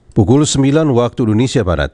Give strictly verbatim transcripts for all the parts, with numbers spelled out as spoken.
Pukul sembilan waktu Indonesia Barat.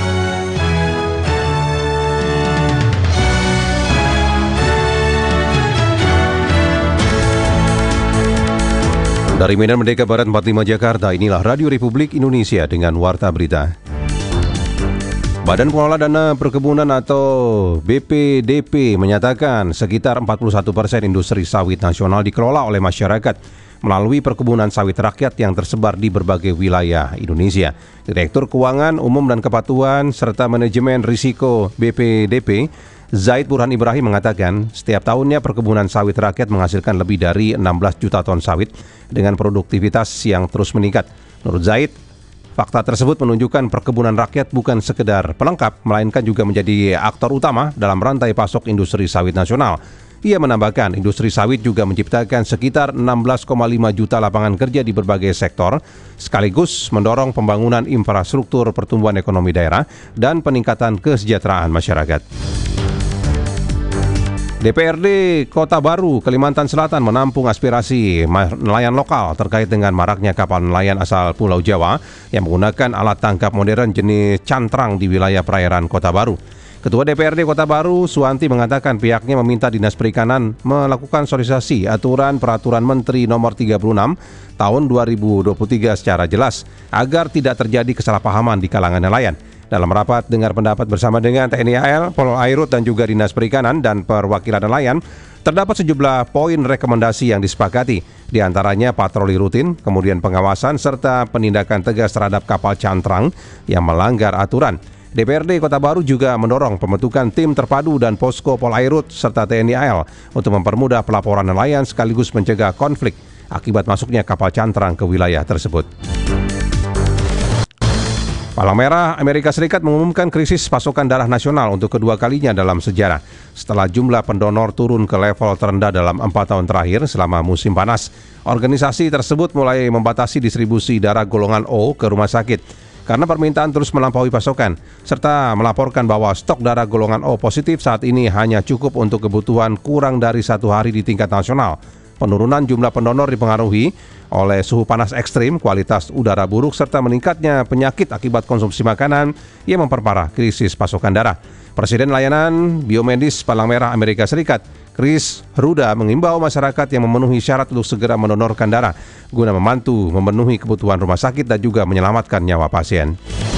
Dari Medan Merdeka Barat empat puluh lima Jakarta, inilah Radio Republik Indonesia dengan Warta Berita. Badan Pengelola Dana Perkebunan atau B P D P menyatakan sekitar empat puluh satu persen industri sawit nasional dikelola oleh masyarakat melalui perkebunan sawit rakyat yang tersebar di berbagai wilayah Indonesia. Direktur Keuangan Umum dan Kepatuhan serta Manajemen Risiko B P D P, Zaid Burhan Ibrahim mengatakan setiap tahunnya perkebunan sawit rakyat menghasilkan lebih dari enam belas juta ton sawit dengan produktivitas yang terus meningkat. Menurut Zaid, fakta tersebut menunjukkan perkebunan rakyat bukan sekedar pelengkap, melainkan juga menjadi aktor utama dalam rantai pasok industri sawit nasional. Ia menambahkan, industri sawit juga menciptakan sekitar enam belas koma lima juta lapangan kerja di berbagai sektor, sekaligus mendorong pembangunan infrastruktur pertumbuhan ekonomi daerah dan peningkatan kesejahteraan masyarakat. D P R D Kota Baru, Kalimantan Selatan menampung aspirasi nelayan lokal terkait dengan maraknya kapal nelayan asal Pulau Jawa yang menggunakan alat tangkap modern jenis cantrang di wilayah perairan Kota Baru. Ketua D P R D Kota Baru, Suwanti, mengatakan pihaknya meminta Dinas Perikanan melakukan sosialisasi aturan Peraturan Menteri Nomor tiga puluh enam Tahun dua ribu dua puluh tiga secara jelas agar tidak terjadi kesalahpahaman di kalangan nelayan. Dalam rapat dengar pendapat bersama dengan T N I A L, Polairut dan juga Dinas Perikanan dan Perwakilan Nelayan, terdapat sejumlah poin rekomendasi yang disepakati, di antaranya patroli rutin, kemudian pengawasan serta penindakan tegas terhadap kapal cantrang yang melanggar aturan. D P R D Kota Baru juga mendorong pembentukan tim terpadu dan posko Polairut serta T N I A L untuk mempermudah pelaporan nelayan sekaligus mencegah konflik akibat masuknya kapal cantrang ke wilayah tersebut. Palang Merah Amerika Serikat mengumumkan krisis pasokan darah nasional untuk kedua kalinya dalam sejarah setelah jumlah pendonor turun ke level terendah dalam empat tahun terakhir selama musim panas. Organisasi tersebut mulai membatasi distribusi darah golongan O ke rumah sakit karena permintaan terus melampaui pasokan, serta melaporkan bahwa stok darah golongan O positif saat ini hanya cukup untuk kebutuhan kurang dari satu hari di tingkat nasional. Penurunan jumlah pendonor dipengaruhi oleh suhu panas ekstrim, kualitas udara buruk, serta meningkatnya penyakit akibat konsumsi makanan yang memperparah krisis pasokan darah. Presiden Layanan Biomedis Palang Merah Amerika Serikat, Chris Ruda, mengimbau masyarakat yang memenuhi syarat untuk segera mendonorkan darah guna membantu memenuhi kebutuhan rumah sakit dan juga menyelamatkan nyawa pasien.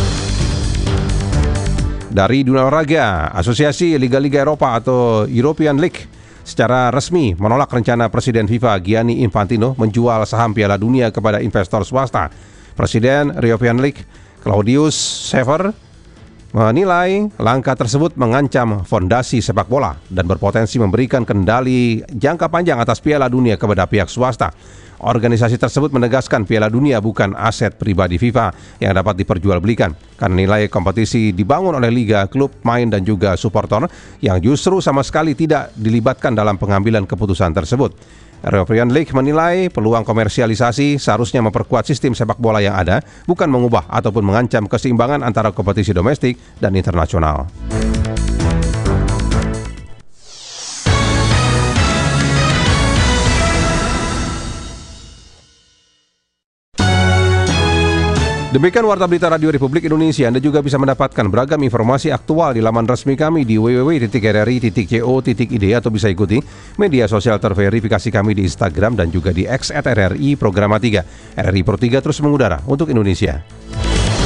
Dari dunia olahraga, Asosiasi Liga-Liga Eropa atau European League secara resmi menolak rencana Presiden FIFA Gianni Infantino menjual saham Piala Dunia kepada investor swasta. Presiden European League Claudius Sever menilai langkah tersebut mengancam fondasi sepak bola dan berpotensi memberikan kendali jangka panjang atas Piala Dunia kepada pihak swasta. Organisasi tersebut menegaskan Piala Dunia bukan aset pribadi FIFA yang dapat diperjualbelikan karena nilai kompetisi dibangun oleh liga, klub, main dan juga supporter yang justru sama sekali tidak dilibatkan dalam pengambilan keputusan tersebut. European League menilai peluang komersialisasi seharusnya memperkuat sistem sepak bola yang ada, bukan mengubah ataupun mengancam keseimbangan antara kompetisi domestik dan internasional. Demikian Warta Berita Radio Republik Indonesia. Anda juga bisa mendapatkan beragam informasi aktual di laman resmi kami di w w w titik r r i titik co titik i d atau bisa ikuti media sosial terverifikasi kami di Instagram dan juga di X at R R I Programa tiga. R R I Pro tiga terus mengudara untuk Indonesia.